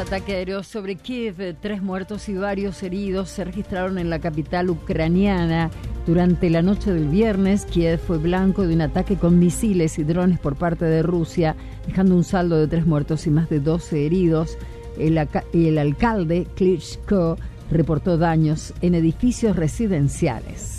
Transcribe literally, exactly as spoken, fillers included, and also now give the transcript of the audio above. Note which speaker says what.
Speaker 1: ataque aéreo sobre Kiev. Tres muertos y varios heridos se registraron en la capital ucraniana. Durante la noche del viernes, Kiev fue blanco de un ataque con misiles y drones por parte de Rusia, dejando un saldo de tres muertos y más de doce heridos. El, el alcalde Klitschko reportó daños en edificios residenciales.